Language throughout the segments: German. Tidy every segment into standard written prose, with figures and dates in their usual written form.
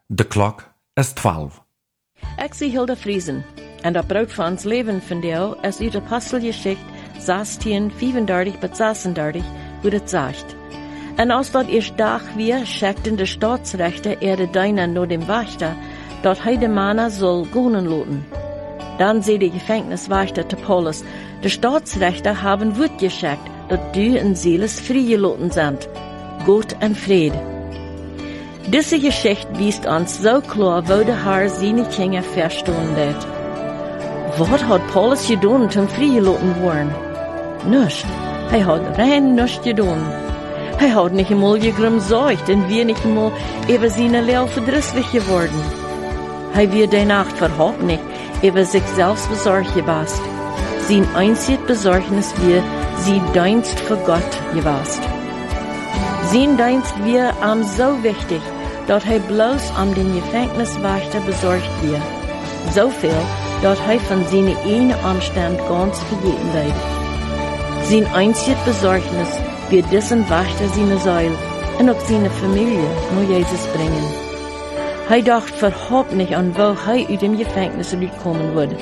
De klok is 12. Ik zie Hilda Friesen en dat brood van ons leven van jou is uit Apostelgeschichte 16, 35 bis 36, hoe het zegt. En als dat eerst dag weer schechten de staatsrechter de deiner naar dem Wächter, dat hij de Mann soll gonen loten. Dan zei de Gefängniswächter te Paulus, de staatsrechter haben Wut geschickt, dat du en Silas vrijgelaten sind. Gott en Friede. Diese Geschichte weist uns so klar, wo der Herr seine Kinder verstehen wird. Was hat Paulus getan, zum freigelassen worden? Nichts. Hat rein nichts getan. Hat nicht einmal gegrimseucht und wir nicht einmal über seine Lehre verdrisslich geworden. Wir die Nacht verhaupt nicht über sich selbst besorgt gewesen. Sein einziges Besorgnis wir, sein Dienst für Gott gewesen. Sein Dienst wir so wichtig, dat bloß den Gefängniswächter besorgt wird. So viel, dat von seinen eigenen Umständen ganz vergeten wird. Sein einziges Besorgnis wird diesen Wächter seine Seele und auch seine Familie nur Jesus bringen. Dacht überhaupt nicht an, wo aus dem Gefängnis rauskommen würde.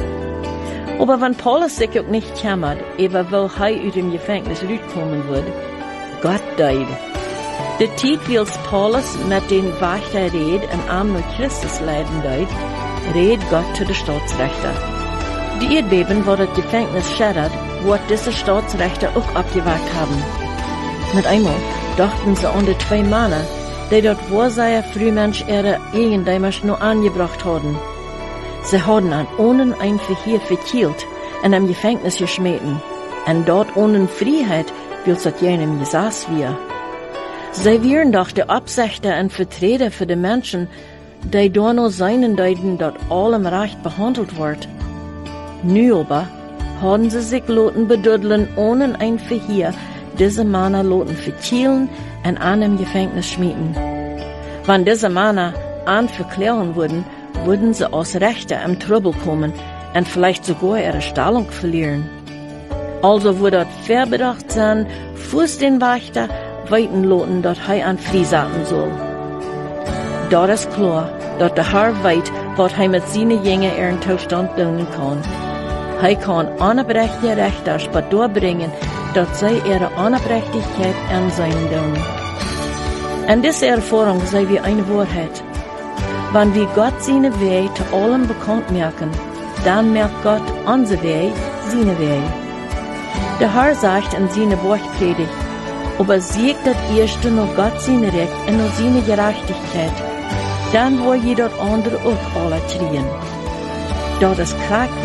Aber wenn Paulus sich auch nicht kümmert, über wo aus dem Gefängnis rauskommen würde, Gott deed. De tijd wils Paulus met den Wächter reed en aan met Christus leiden deed, reed Gott zu de Staatsrechter. Die Erdbeben, wo das Gefängnis schettert, wird diese Staatsrechter auch abgewagt haben. Mit einmal dachten sie an die zwei Männer, die dort Vorseier Frühmensch ihre Eigendämers nur angebracht hatten. Sie hatten an ohnen ein Verkehr verkehlt und am Gefängnis geschmeten, und dort ohne Freiheit, wils dat jenem gesaß wir. Sie wären doch die Absichter und Vertreter für die Menschen, die da nur seinen deuten, dort allem recht behandelt wird. Nu aber haben sie sich loten beduddeln, ohne ein Verkehr, diese Männer loten verkielen und an im Gefängnis schmieden. Wenn diese Männer anverklären würden sie aus Rechter im Trouble kommen und vielleicht sogar ihre Stellung verlieren. Also würde das verbedacht sein, fuß den Wächter weiten loten, dat an friesaten soll. Dort ist klar, dat der Herr weiß, was mit seinen Jüngern ihren Zustand tun kann. Kann unabrechte Rechter durchbringen, dat sie ihre Unabrächtigkeit an seinen tun. Und diese Erfahrung sei wie eine Wahrheit. Wenn wir Gott seine Wege zu allem bekannt merken, dann merkt Gott unsere Wege, seine Wege. Der Herr sagt in seiner Bergpredigt, aber siegt das erste nur Gott seine Recht und nur seine Gerechtigkeit, dann wo jeder andere auch alle schreien. Dort ist Kraft